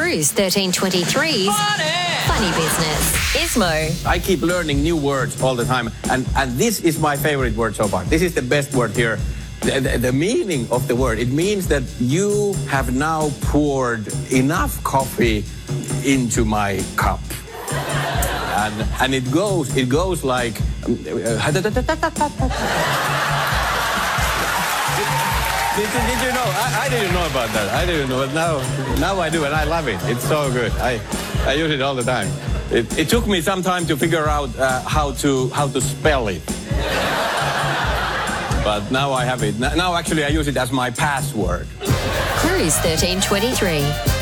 Cruise 1323's Funny Business. Ismo. I keep learning new words all the time, and this is my favorite word so far. This is the best word here. The meaning of the word, it means that you have now poured enough coffee into my cup. And it goes like... Did you know? I didn't know about that. I didn't know, but now I do, and I love it. It's so good. I use it all the time. It took me some time to figure out how to spell it. But now I have it. Now actually I use it as my password. Cruise 1323.